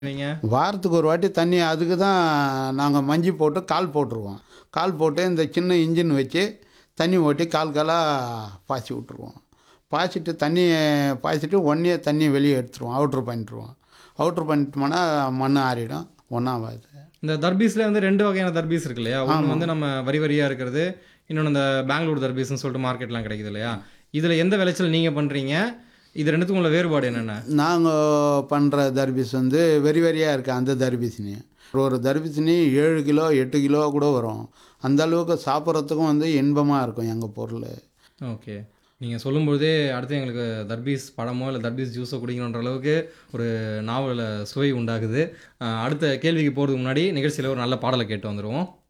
நீங்க? வாரத்துக்கு ஒரு வாட்டி தண்ணி அதுக்கு தான் நாங்கள் மஞ்சி போட்டு கால் போட்டுருவோம். கால் போட்டு இந்த சின்ன இன்ஜின் வச்சு தண்ணி ஓட்டி கால் காலாக பாய்ச்சி விட்ருவோம். பாய்ச்சிட்டு தண்ணியை பாய்ச்சிட்டு உடனே தண்ணியை வெளியே எடுத்துருவோம். அவுட்ரு பண்ணிட்டுருவோம். அவுட்ரு பண்ணிட்டோம்னா மண் ஆறிடும். ஒன்றாவாது. இந்த தர்பீஸ்ல வந்து 2 வகையான தர்பீஸ் இருக்கு இல்லையா? ஒண்ணு ஆமாம். வந்து நம்ம வரி வரியா இருக்கிறது. இன்னொன்னு இந்த பெங்களூர் தர்பீஸ்ன்னு சொல்லிட்டு மார்க்கெட்லாம் கிடைக்குது இல்லையா? இதுல எந்த விளைச்சல் நீங்க பண்றீங்க? இது 2த்துக்கும் உள்ள வேறுபாடு என்னென்ன? நாங்கள் பண்ணுற தர்பீஸ் வந்து வெரி வெரியாக இருக்குது அந்த தர்பீசினி. ஒரு தர்பீசினி 7 கிலோ 8 கிலோ கூட வரும். அந்த அளவுக்கு சாப்பிட்றதுக்கும் வந்து இன்பமாக இருக்கும் எங்கள் பொருள். ஓகே. நீங்க சொல்லும்பொழுதே அடுத்து எங்களுக்கு தர்பீஸ் பழமோ, இல்ல தர்பீஸ் ஜூஸோ குடிக்கணுன்ற அளவுக்கு ஒரு நாவல சுவை உண்டாகுது. அடுத்த கேள்விக்கு போறதுக்கு முன்னாடி நிகழ்ச்சியில ஒரு நல்ல பாடல கேட்டு வந்துருவோம்.